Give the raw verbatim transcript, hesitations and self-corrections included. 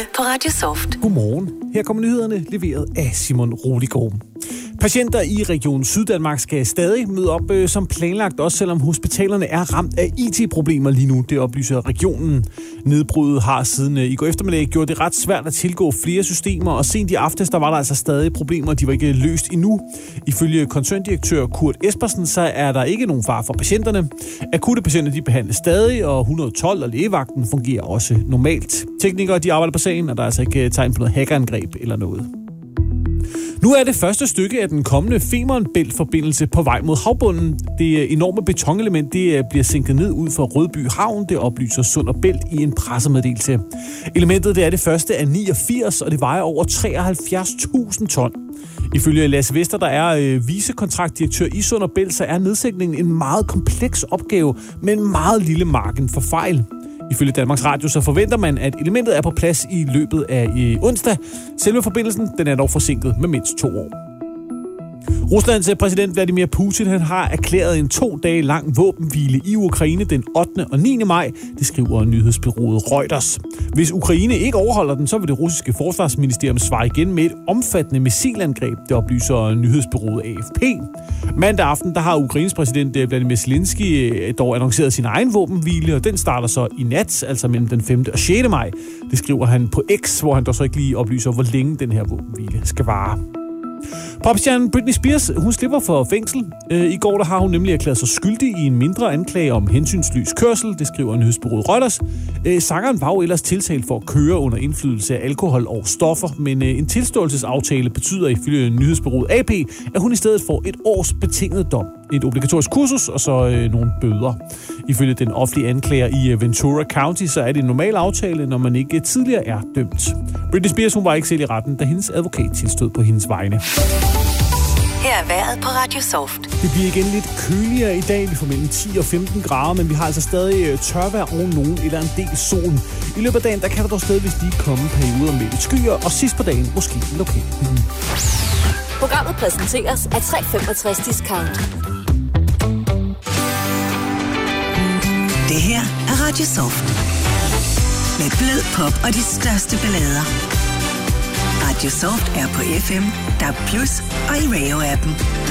På Radio Soft. Godmorgen. Her kommer nyhederne leveret af Simon Roligård. Patienter i Region Syddanmark skal stadig møde op øh, som planlagt, også selvom hospitalerne er ramt af I T-problemer lige nu. Det oplyser regionen. Nedbruddet har siden øh, i går eftermiddag gjort det ret svært at tilgå flere systemer, og sent i aftes der var der altså stadig problemer, de var ikke løst endnu. Ifølge koncerndirektør Kurt Espersen, så er der ikke nogen fare for patienterne. Akutte patienter de behandles stadig, og et hundrede og tolv og lægevagten fungerer også normalt. Teknikere de arbejder på sagen, og der er altså ikke tegn på noget hackerangreb eller noget. Nu er det første stykke af den kommende Femern Bælt-forbindelse på vej mod havbunden. Det enorme betonelement det bliver sænket ned ud for Rødby Havn, det oplyser Sund og Bælt i en pressemeddelelse. Elementet det er det første af niogfirs, og det vejer over treoghalvfjerds tusind ton. Ifølge Lasse Vester, der er øh, vicekontraktdirektør i Sund og Bælt, så er nedsænkningen en meget kompleks opgave med en meget lille margen for fejl. Ifølge Danmarks Radio så forventer man, at elementet er på plads i løbet af i onsdag. Selve forbindelsen den er dog forsinket med mindst to år. Ruslands præsident Vladimir Putin han har erklæret en to dage lang våbenhvile i Ukraine den ottende og niende maj. Det skriver nyhedsbureauet Reuters. Hvis Ukraine ikke overholder den, så vil det russiske forsvarsministerium svare igen med et omfattende missilangreb. Det oplyser nyhedsbureauet A F P. Mandag aften der har Ukraines præsident Vladimir Zelensky dog annonceret sin egen våbenhvile, og den starter så i nat, altså mellem den femte og sjette maj. Det skriver han på X, hvor han dog så ikke lige oplyser, hvor længe den her våbenhvile skal vare. Popstjernen Britney Spears, hun slipper for fængsel. I går der har hun nemlig erklæret sig skyldig i en mindre anklage om hensynsløs kørsel, det skriver nyhedsbureauet Reuters. Sangeren var jo ellers tiltalt for at køre under indflydelse af alkohol og stoffer, men en tilståelsesaftale betyder ifølge nyhedsbureauet A P, at hun i stedet får et års betinget dom. Et obligatorisk kursus og så øh, nogle bøder. Ifølge den offentlige anklager i Ventura County, så er det en normal aftale, når man ikke tidligere er dømt. Britney Spears hun var ikke selv i retten, da hendes advokat tilstod på hendes vegne. Her er vejret på Radio Soft. Det bliver igen lidt køligere i dag. Vi får mellem ti og femten grader, men vi har altså stadig tørvejr og nogen eller en del sol. I løbet af dagen, der kan der dog stadigvis lige komme perioder med lidt skyer, og sidst på dagen måske lokalt. Mm. Programmet præsenteres af tre femogtres Discount. Det her er Radio Soft. Med blød pop og de største ballader. Radio Soft er på F M, D A B plus og i Radio-appen.